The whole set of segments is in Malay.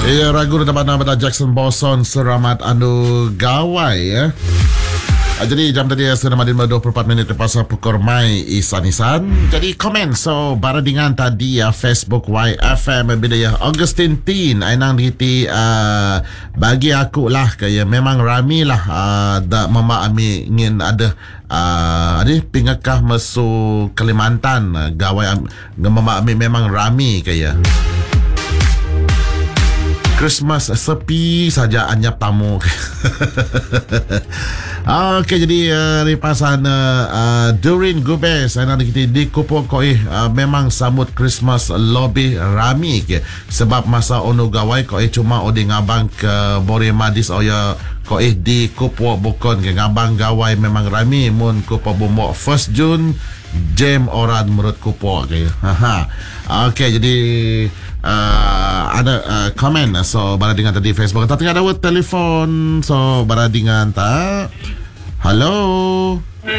Ya, ragu dapat nama Jackson Boson seramat anu gawai ya. Jadi jam tadi sudah 24 minit lepas pukul mai isan-isan. Jadi komen so baradingan tadi ya Facebook YFM bila ya Augustine Teen ainang diti bagi aku lah kaya memang rami lah da mama ami ingin ada pingakah masuk Kalimantan gawai mama ami memang rami kaya. Christmas sepi saja anyap tamu. Okey, jadi ripasan Durin Gubes saya nak kita di Kupok koi memang sambut Christmas lobby rami ke sebab masa ono gawai koi cuma odi ngabang ke Bore Madis oya koi di Kupok bukan ke ngabang gawai memang rami mun Kupok Bombok 1 Jun jam orang menurut Kupok ke. Okey, jadi ada komen so baradingan tadi Facebook tapi ada telefon so baradingan tak. Halo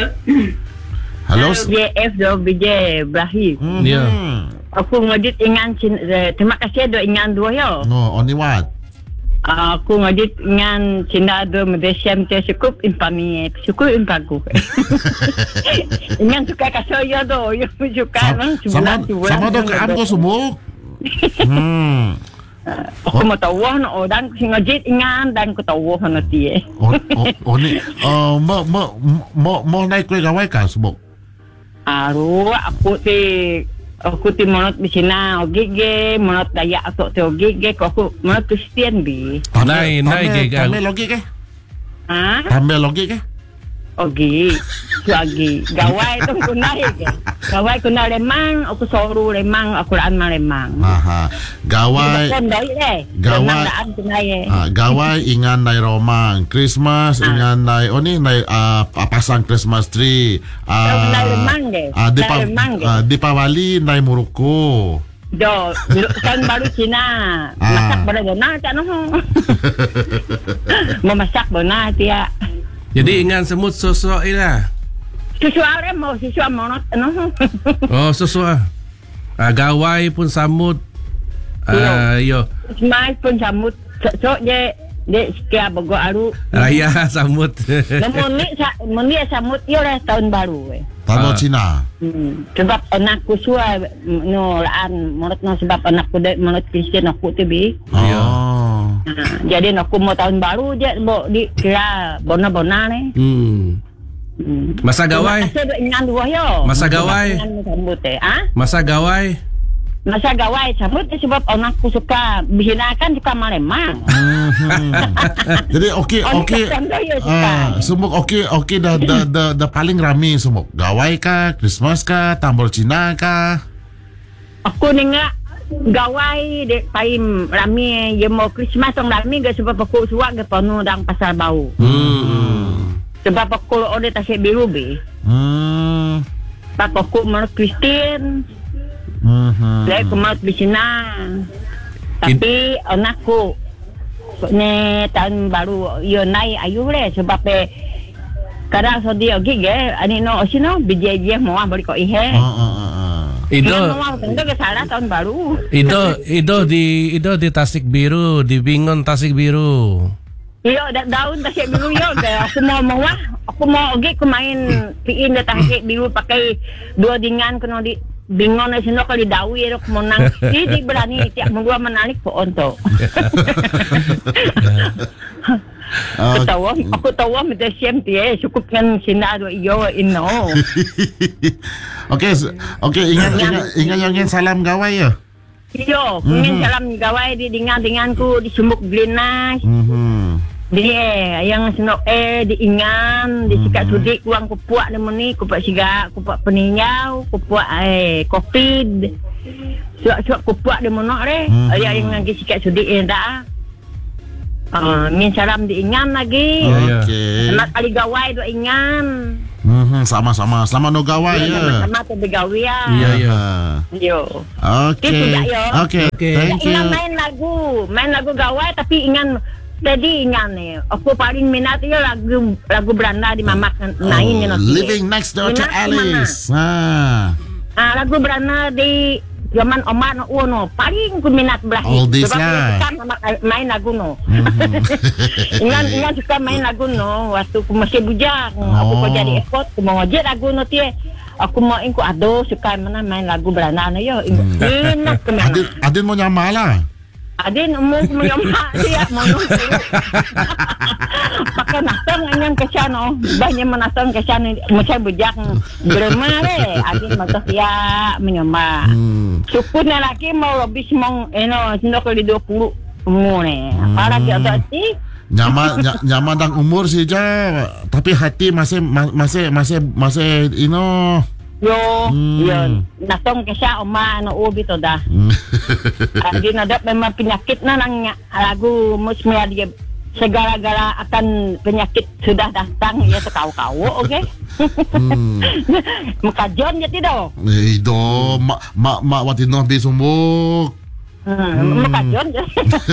JF do BJ Ibrahim. Ya. Aku ngedit ingan terima kasih do ingan dua ya. No, only what? Aku ngedit ingan Cina do Malaysia te cukup impami cukup impagu. Ingan suka kasih ya do yo suka nang sama do ke amko sumuk. Aku mau tahu orang ngejit ingan dan aku tahu nanti. Ni mau naik kue gawai kah sebab? Aku ti monot di Cina ogige monot daya atau te ogige aku monot Kristian bi. Nai tambah logi ke? Tambah logi ke? Ogi, suagi. Gawai tu aku naik ke. Gawai aku nak lemang, aku soru lemang, aku laan lemang. Gawai. Gawai ingan nai romang, Christmas ingan nai nai pasang Christmas tree. Nai lemang deh. Dipawali nai muruku. Do, kan baru Cina. Masak benar tak noh. Memasak benar dia. Jadi ingat semut sosok ila. Susu are mau susu monot noh. Oh, sosok. Gawai pun samut. Yo. Mai pun samut. Sok je sekia bogo aru. Raya samut. Namun ni samut yo lah tahun baru. Tahun Cina. Sebab anakku suai no laan monot no sebab anakku monot Kristian aku tu bi. Jadi aku mau tahun baru je di kira bona-bona ni. Masa gawai. Masa gawai. Masa gawai. Masa gawai sambut sebab anakku suka bihinakan suka malemang. Jadi okey. Semua okey dah paling rami semua. Gawai kah, Christmas kah, tambor Cina kah? Aku nengak gawai dek paim rami ye mau Christmas tong rami ke sebab aku suak ke penuh dang pasar bau. Sebab aku ode tasik biru be. Pak aku mau Kristen. Saya kemat di Cina. Tapi anakku ni tahun baru yo naik ayu le sebab kadang so dia gig ani no sino bijaya mau balik ko ihe. Itu salah tahun baru. Itu di Tasik Biru, di Bingon Tasik Biru. Iyo daun Tasik Biru yo. Aku mau aku main piin di Tasik Biru pakai dua dingan kena di Bingon na sino kali dawi aku mau nang. Hindi berani tiap minggu menalik po onto. Aku tahu minta siempre cukup kan sinado iyo ino. Okey ingat yang salam gawai ya. Iyo, ingin salam gawai di dinganku di Sumuk Blinas. Dia yang senok di ingan di sikat sudik kuang kupuak nemeni kupuak siga kupuak peninyau kupuak covid. Suak kupuak demonok yang lagi sikat sudik dah. Min salam di ingan lagi. Okey. Selamat kali gawai do ingan. Sama-sama. Selamat no gawai ya. Sama tu begawi ya. Iya. Yo. Okey. Thank you. Main lagu gawai tapi ingan tadi ingan ni. Aku paling minat dia lagu beranda di mamak nain ni. Living Next Door to Alice. Lagu beranda di zaman Omar no uno paling ku minat belah. Oldies Sebab lah. dia suka main lagu no. Ingat suka main lagu no waktu ku masih bujang. Aku kerja di airport, ku mau ngojek lagu no tie. Aku mau ingku suka mana main lagu Belanda no yo. Enak kemana. Adin mau nyama lah. Adin umur ku menyampak dia mau pakai nasang yang kesana banyak menasang kesana macam bujang gerema le Adin mata dia menyampak syukurnya lagi mau lebih semong sino kali 20 umur ni para dia tak sih Nyama dan umur saja, tapi hati masih yo nasong kesya oma ubi to dah. Adin ada memang penyakit na nang lagu musmia dia segala-gala akan penyakit sudah datang ya sekau-kau okey. Mukajon je tidak. Ido mak wati noh bi sumbuk. Mukajon je.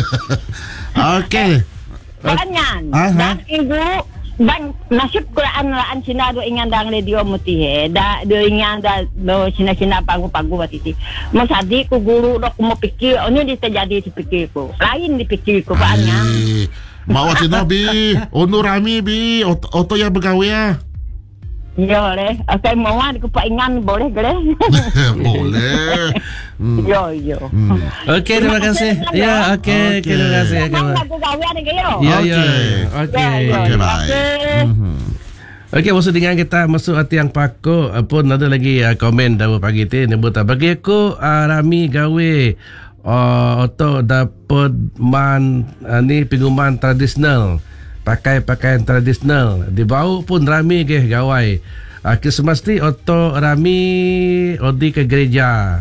Okey. Banyak. Dan ibu bang nasib Quran laan Cina do ingan dang radio mutih da do ingan da do Cina pagu-pagu batiti masadi ku guru dok mau pikir ini terjadi di pikirku lain di pikirku banyak Mak wati noh bi onu rami bi oto ya begawe ya. Yo le okay mau aku ingan boleh gele. Boleh. Yo. Okey, terima kasih. Ya, okey, terima kasih. Lagu gawean ke yo. Ya. Okey. Okey, baik. Okey, masuk dengan kita masuk hati yang pakok pun ada lagi komen dah pagi tu nyebut bagi aku rami gawe atau dapat ni pinguman tradisional pakai pakaian tradisional di bawah pun rami ke gawai semesti atau rami odi ke gereja.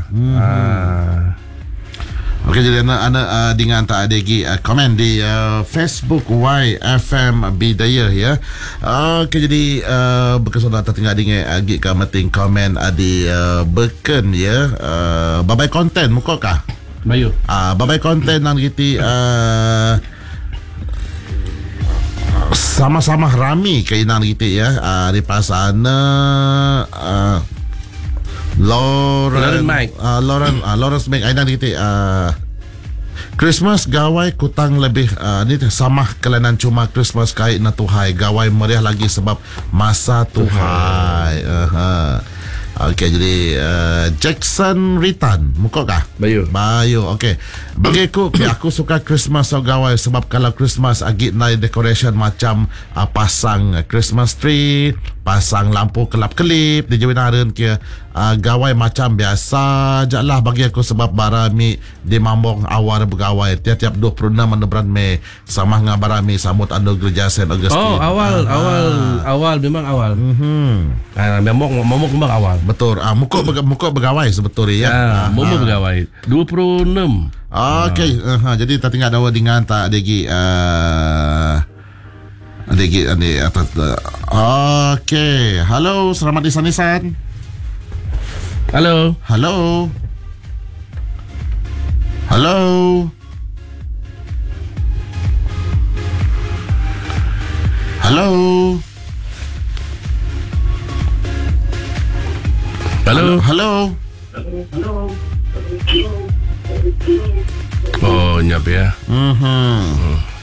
Okey, jadi anda dengan tak ada lagi komen di Facebook YFM Bidayah ya. Okey, jadi berkesan datang tinggal dengan agi ka meting komen di beken ya. Babai konten muka kah? Bayu. Babai konten nang kita sama-sama rami kainan kita ya. Di pasana Lawrence Mike ainan kita Christmas gawai kutang lebih ni sama kelanan cuma Christmas kait na tuhai gawai meriah lagi sebab masa tuhai. Okey, jadi Jackson Ritan muka kah? Bayu. Okey. Bagi aku suka Christmas so gawai sebab kalau Christmas agit night decoration macam pasang Christmas tree, pasang lampu kelap-kelip di jawinaran ke gawai macam biasa je lah bagi aku sebab barami di mambong awal bergawai tiap-tiap 26 menebran me sama dengan barami samut ando gereja Saint Augustine. Oh, awal memang awal. Memang awal. Betul. Muka bergawai sebetulnya ya. Muka bergawai 26. Okey. Jadi tak tinggal dawa dengan tak lagi atas. Okey. Halo, selamat di Sanisan. Halo. Halo. Oh, nyap ya.